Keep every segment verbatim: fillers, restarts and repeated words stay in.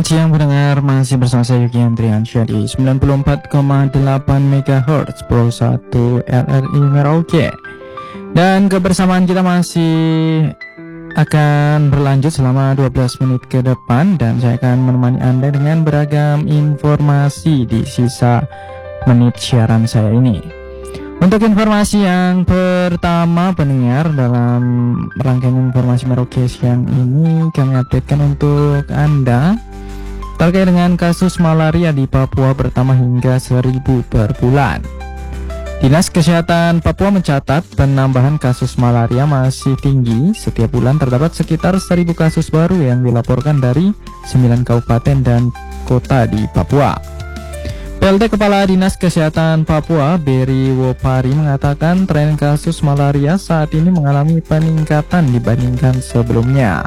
siang pendengar, masih bersama saya Yuki Andriansyah di sembilan puluh empat koma delapan megahertz Pro satu R R I Merauke. Dan kebersamaan kita masih akan berlanjut selama dua belas menit ke depan, dan saya akan menemani Anda dengan beragam informasi di sisa menit siaran saya ini. Untuk informasi yang pertama pendengar, dalam rangkaian informasi Merauke siang ini kami updatekan untuk Anda terkait dengan kasus malaria di Papua bertambah hingga seribu per bulan. Dinas Kesehatan Papua mencatat penambahan kasus malaria masih tinggi. Setiap bulan terdapat sekitar seribu kasus baru yang dilaporkan dari sembilan kabupaten dan kota di Papua. P L T Kepala Dinas Kesehatan Papua, Beri Wopari, mengatakan tren kasus malaria saat ini mengalami peningkatan dibandingkan sebelumnya.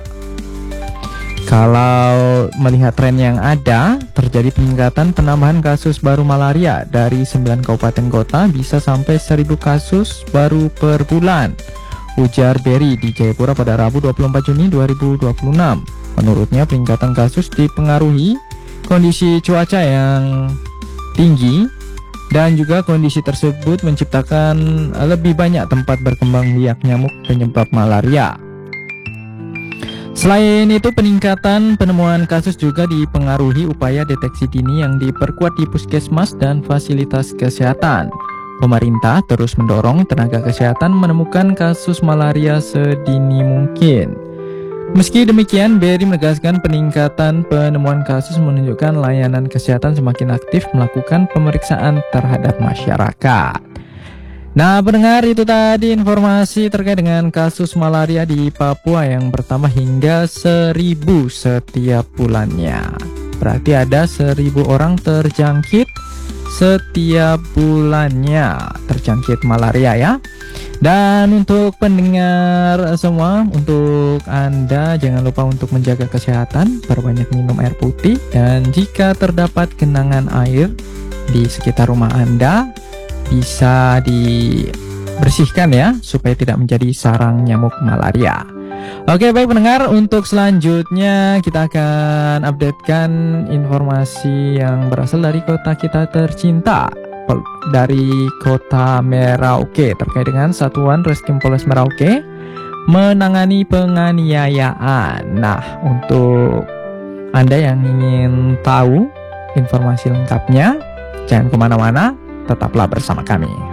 Kalau melihat tren yang ada, terjadi peningkatan penambahan kasus baru malaria dari sembilan kabupaten kota bisa sampai seribu kasus baru per bulan, ujar Beri di Jayapura pada Rabu dua puluh empat Juni dua ribu dua puluh enam. Menurutnya peningkatan kasus dipengaruhi kondisi cuaca yang tinggi, dan juga kondisi tersebut menciptakan lebih banyak tempat berkembang biak nyamuk penyebab malaria. Selain itu, peningkatan penemuan kasus juga dipengaruhi upaya deteksi dini yang diperkuat di puskesmas dan fasilitas kesehatan. Pemerintah terus mendorong tenaga kesehatan menemukan kasus malaria sedini mungkin. Meski demikian, Beri menegaskan peningkatan penemuan kasus menunjukkan layanan kesehatan semakin aktif melakukan pemeriksaan terhadap masyarakat. Nah, pendengar, itu tadi informasi terkait dengan kasus malaria di Papua yang bertambah hingga seribu setiap bulannya. Berarti ada seribu orang terjangkit setiap bulannya terjangkit malaria ya. Dan untuk pendengar semua, untuk Anda jangan lupa untuk menjaga kesehatan, perbanyak minum air putih, dan jika terdapat genangan air di sekitar rumah Anda bisa dibersihkan ya, supaya tidak menjadi sarang nyamuk malaria. Oke, baik pendengar, untuk selanjutnya kita akan updatekan informasi yang berasal dari kota kita tercinta, dari kota Merauke, terkait dengan Satuan Reskrim Polres Merauke menangani penganiayaan. Nah, untuk Anda yang ingin tahu informasi lengkapnya, jangan kemana-mana, tetaplah bersama kami.